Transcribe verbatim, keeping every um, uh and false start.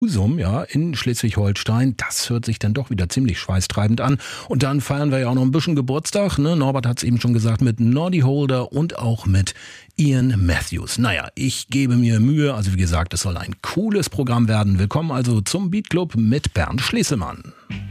Husum, ja, in Schleswig-Holstein. Das hört sich dann doch wieder ziemlich schweißtreibend an. Und dann feiern wir ja auch noch ein bisschen Geburtstag, ne? Norbert hat es eben schon gesagt, mit Noddy Holder und auch mit Ian Matthews. Naja, ich gebe mir Mühe. Also wie gesagt, es soll ein cooles Programm werden. Willkommen also zum Beat Club mit Bernd Schliesemann.